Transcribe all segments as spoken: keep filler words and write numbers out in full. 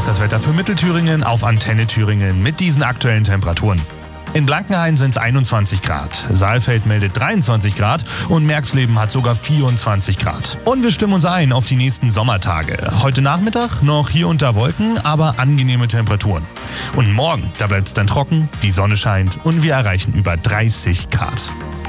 ist das Wetter für Mittelthüringen auf Antenne Thüringen mit diesen aktuellen Temperaturen. In Blankenhain sind es einundzwanzig Grad, Saalfeld meldet dreiundzwanzig Grad und Merxleben hat sogar vierundzwanzig Grad. Und wir stimmen uns ein auf die nächsten Sommertage. Heute Nachmittag noch hier unter Wolken, aber angenehme Temperaturen. Und morgen, da bleibt es dann trocken, die Sonne scheint und wir erreichen über dreißig Grad.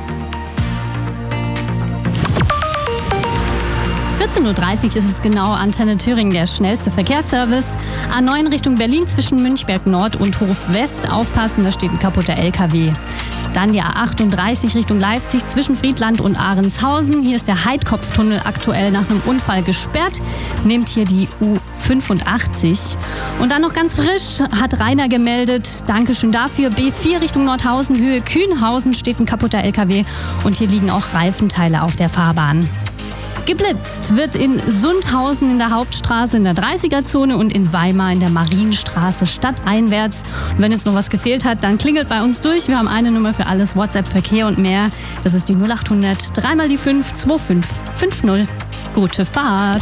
vierzehn Uhr dreißig ist es genau, Antenne Thüringen, der schnellste Verkehrsservice. A neun Richtung Berlin zwischen Münchberg Nord und Hof West. Aufpassen, da steht ein kaputter L K W. Dann die A achtunddreißig Richtung Leipzig zwischen Friedland und Ahrenshausen. Hier ist der Heidkopftunnel aktuell nach einem Unfall gesperrt. Nimmt hier die U fünfundachtzig. Und dann noch ganz frisch hat Rainer gemeldet, Dankeschön dafür, B vier Richtung Nordhausen, Höhe Kühnhausen steht ein kaputter L K W. Und hier liegen auch Reifenteile auf der Fahrbahn. Geblitzt wird in Sundhausen in der Hauptstraße in der dreißiger-Zone und in Weimar in der Marienstraße stadteinwärts. Und wenn jetzt noch was gefehlt hat, dann klingelt bei uns durch. Wir haben eine Nummer für alles, WhatsApp, Verkehr und mehr. Das ist die null achthundert, drei mal die fünf, zwei fünf fünf null. Gute Fahrt.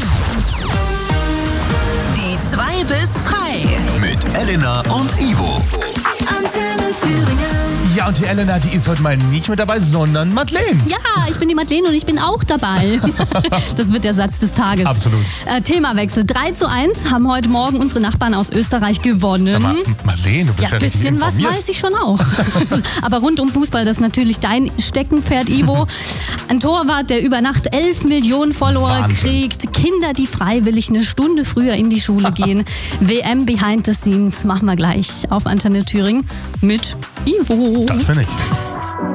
Die zwei bis frei. Mit Elena und Ivo. Antenne Thüringen. Ja, und die Elena, die ist heute mal nicht mit dabei, sondern Madeleine. Ja, ich bin die Madeleine und ich bin auch dabei. Das wird der Satz des Tages. Absolut. Äh, Themawechsel. drei zu eins haben heute Morgen unsere Nachbarn aus Österreich gewonnen. Sag mal, Madeleine, du bist Ja, ja, ein richtig bisschen was informiert. weiß ich schon auch. Aber rund um Fußball, das ist natürlich dein Steckenpferd, Ivo. Ein Torwart, der über Nacht elf Millionen Follower Wahnsinn. kriegt. Kinder, die freiwillig eine Stunde früher in die Schule gehen. W M Behind the Scenes machen wir gleich auf Antenne Thüringen mit Ivo. Das bin ich.